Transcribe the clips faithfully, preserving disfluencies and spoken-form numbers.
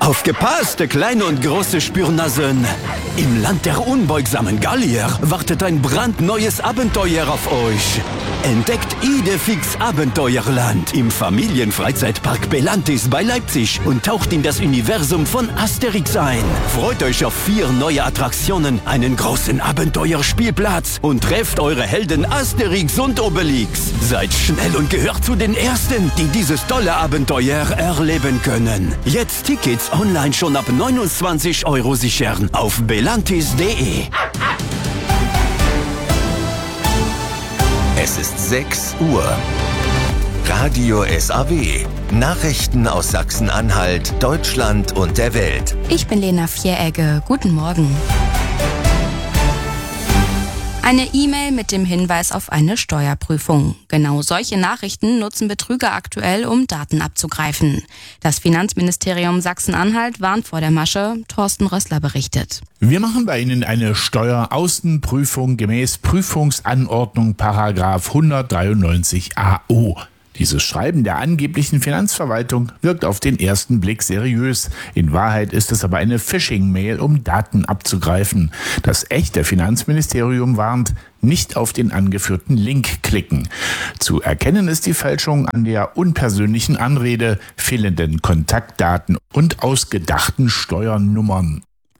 Aufgepasst, kleine und große Spürnasen! Im Land der unbeugsamen Gallier wartet ein brandneues Abenteuer auf euch. Entdeckt Idefix Abenteuerland im Familienfreizeitpark Belantis bei Leipzig und taucht in das Universum von Asterix ein. Freut euch auf vier neue Attraktionen, einen großen Abenteuerspielplatz und trefft eure Helden Asterix und Obelix. Seid schnell und gehört zu den Ersten, die dieses tolle Abenteuer erleben können. Jetzt Tickets online schon ab neunundzwanzig Euro sichern auf belantis punkt de. Es ist sechs Uhr. Radio S A W. Nachrichten aus Sachsen-Anhalt, Deutschland und der Welt. Ich bin Lena Vieregge. Guten Morgen. Eine E-Mail mit dem Hinweis auf eine Steuerprüfung. Genau solche Nachrichten nutzen Betrüger aktuell, um Daten abzugreifen. Das Finanzministerium Sachsen-Anhalt warnt vor der Masche. Thorsten Rössler berichtet. Wir machen bei Ihnen eine Steueraußenprüfung gemäß Prüfungsanordnung Paragraph hundertdreiundneunzig A O. Dieses Schreiben der angeblichen Finanzverwaltung wirkt auf den ersten Blick seriös. In Wahrheit ist es aber eine Phishing-Mail, um Daten abzugreifen. Das echte Finanzministerium warnt, nicht auf den angeführten Link klicken. Zu erkennen ist die Fälschung an der unpersönlichen Anrede, fehlenden Kontaktdaten und ausgedachten Steuernummern.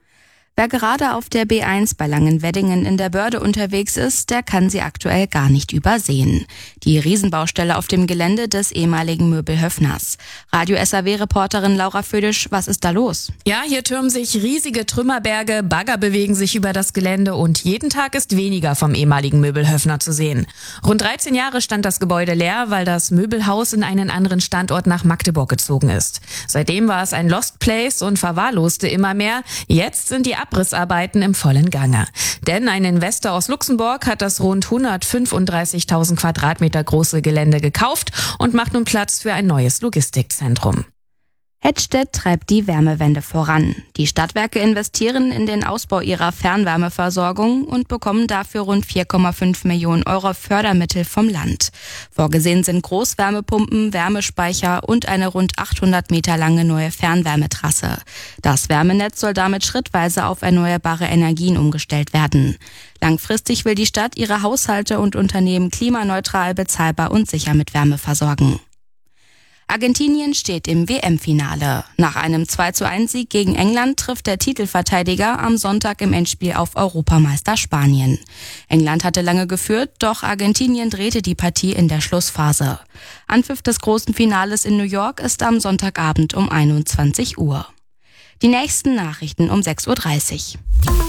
Wer gerade auf der B eins bei Langenweddingen in der Börde unterwegs ist, der kann sie aktuell gar nicht übersehen. Die Riesenbaustelle auf dem Gelände des ehemaligen Möbelhöfners. Radio S A W-Reporterin Laura Födisch, was ist da los? Ja, hier türmen sich riesige Trümmerberge, Bagger bewegen sich über das Gelände und jeden Tag ist weniger vom ehemaligen Möbelhöfner zu sehen. Rund dreizehn Jahre stand das Gebäude leer, weil das Möbelhaus in einen anderen Standort nach Magdeburg gezogen ist. Seitdem war es ein Lost Place und verwahrloste immer mehr. Jetzt sind die Abrissarbeiten im vollen Gange. Denn ein Investor aus Luxemburg hat das rund hundertfünfunddreißigtausend Quadratmeter große Gelände gekauft und macht nun Platz für ein neues Logistikzentrum. Hettstedt treibt die Wärmewende voran. Die Stadtwerke investieren in den Ausbau ihrer Fernwärmeversorgung und bekommen dafür rund vier Komma fünf Millionen Euro Fördermittel vom Land. Vorgesehen sind Großwärmepumpen, Wärmespeicher und eine rund achthundert Meter lange neue Fernwärmetrasse. Das Wärmenetz soll damit schrittweise auf erneuerbare Energien umgestellt werden. Langfristig will die Stadt ihre Haushalte und Unternehmen klimaneutral, bezahlbar und sicher mit Wärme versorgen. Argentinien steht im W M-Finale. Nach einem zwei zu eins Sieg gegen England trifft der Titelverteidiger am Sonntag im Endspiel auf Europameister Spanien. England hatte lange geführt, doch Argentinien drehte die Partie in der Schlussphase. Anpfiff des großen Finales in New York ist am Sonntagabend um einundzwanzig Uhr. Die nächsten Nachrichten um sechs Uhr dreißig.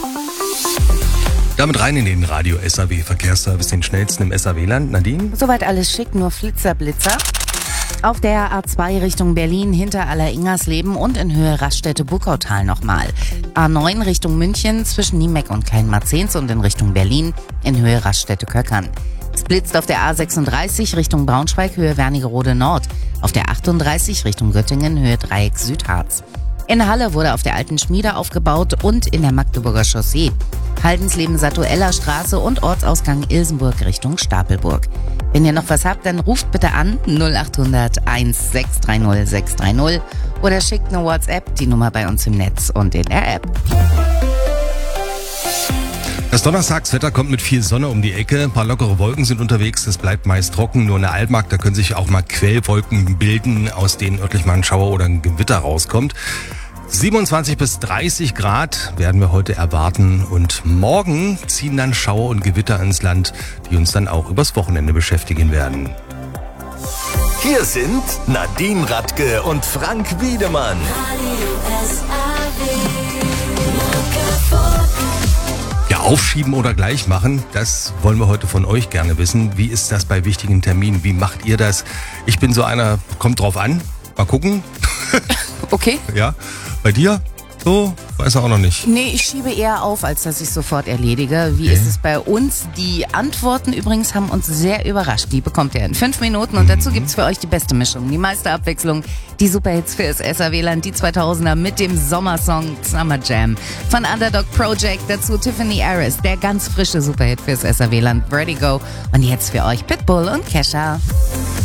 Damit rein in den Radio S A W Verkehrsservice, den schnellsten im S A W-Land. Nadine? Soweit alles schick, nur Flitzer, Blitzer. Auf der A zwei Richtung Berlin hinter Aller-Ingersleben und in Höhe Raststätte-Buckautal nochmal. A neun Richtung München zwischen Niemeck und Kleinmarzens und in Richtung Berlin in Höhe Raststätte-Köckern. Es blitzt auf der A sechsunddreißig Richtung Braunschweig Höhe Wernigerode Nord. Auf der achtunddreißig Richtung Göttingen Höhe Dreieck Südharz. In Halle wurde auf der alten Schmiede aufgebaut und in der Magdeburger Chaussee. Haldensleben-Satueller Straße und Ortsausgang Ilsenburg Richtung Stapelburg. Wenn ihr noch was habt, dann ruft bitte an null acht hundert eins sechs drei null sechs drei null oder schickt eine WhatsApp, die Nummer bei uns im Netz und in der App. Das Donnerstagswetter kommt mit viel Sonne um die Ecke. Ein paar lockere Wolken sind unterwegs. Es bleibt meist trocken. Nur in der Altmark, da können sich auch mal Quellwolken bilden, aus denen örtlich mal ein Schauer oder ein Gewitter rauskommt. siebenundzwanzig bis dreißig Grad werden wir heute erwarten. Und morgen ziehen dann Schauer und Gewitter ins Land, die uns dann auch übers Wochenende beschäftigen werden. Hier sind Nadine Radke und Frank Wiedemann. Ja, aufschieben oder gleich machen, das wollen wir heute von euch gerne wissen. Wie ist das bei wichtigen Terminen? Wie macht ihr das? Ich bin so einer, kommt drauf an. Mal gucken. Okay. Ja, bei dir? So, weiß er auch noch nicht. Nee, ich schiebe eher auf, als dass ich sofort erledige. Wie Okay. ist es bei uns? Die Antworten übrigens haben uns sehr überrascht. Die bekommt ihr in fünf Minuten und dazu gibt's für euch die beste Mischung, die meiste Abwechslung, die Superhits fürs S A W-Land, die zweitausender mit dem Sommersong Summer Jam. Von Underdog Project, dazu Tiffany Harris, der ganz frische Superhit fürs S A W-Land, Vertigo. Und jetzt für euch Pitbull und Kesha.